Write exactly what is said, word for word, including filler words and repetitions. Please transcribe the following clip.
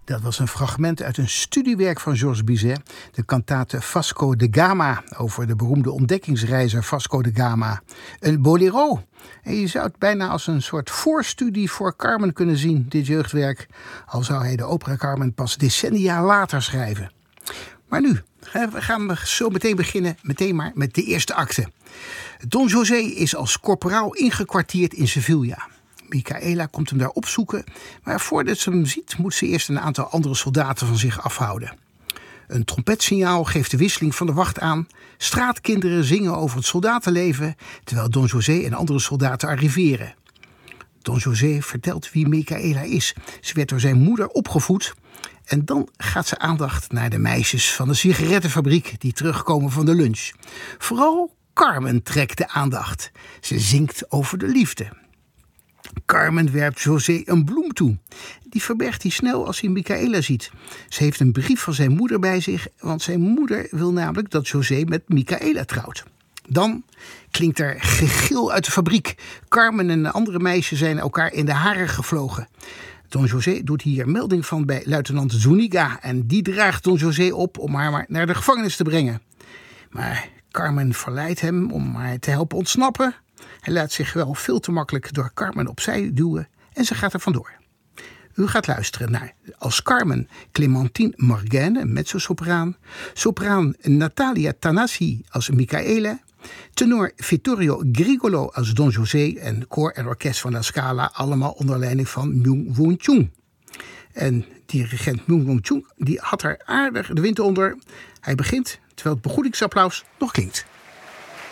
Dat was een fragment uit een studiewerk van Georges Bizet, de kantate Vasco da Gama, over de beroemde ontdekkingsreizer Vasco da Gama. Een bolero. En je zou het bijna als een soort voorstudie voor Carmen kunnen zien, dit jeugdwerk, al zou hij de opera Carmen pas decennia later schrijven. Maar nu, we gaan zo meteen beginnen, meteen maar met de eerste acte. Don José is als korporaal ingekwartierd in Sevilla. Micaëla komt hem daar opzoeken, maar voordat ze hem ziet moet ze eerst een aantal andere soldaten van zich afhouden. Een trompetsignaal geeft de wisseling van de wacht aan. Straatkinderen zingen over het soldatenleven, terwijl Don José en andere soldaten arriveren. Don José vertelt wie Micaëla is. Ze werd door zijn moeder opgevoed. En dan gaat ze aandacht naar de meisjes van de sigarettenfabriek die terugkomen van de lunch. Vooral Carmen trekt de aandacht. Ze zingt over de liefde. Carmen werpt José een bloem toe. Die verbergt hij snel als hij Micaëla ziet. Ze heeft een brief van zijn moeder bij zich, want zijn moeder wil namelijk dat José met Micaëla trouwt. Dan klinkt er gegil uit de fabriek. Carmen en de andere meisjes zijn elkaar in de haren gevlogen. Don José doet hier melding van bij luitenant Zuniga en die draagt Don José op om haar maar naar de gevangenis te brengen. Maar Carmen verleidt hem om haar te helpen ontsnappen. Hij laat zich wel veel te makkelijk door Carmen opzij duwen en ze gaat er vandoor. U gaat luisteren naar als Carmen Clémentine Morgaine, mezzosopraan, sopraan Natalia Tanasi als Micaëla, tenor Vittorio Grigolo als Don José en koor en orkest van La Scala, allemaal onder leiding van Myung Woo Chung. En dirigent Myung Woo Chung die had er aardig de wind onder. Hij begint terwijl het begroetingsapplaus nog klinkt.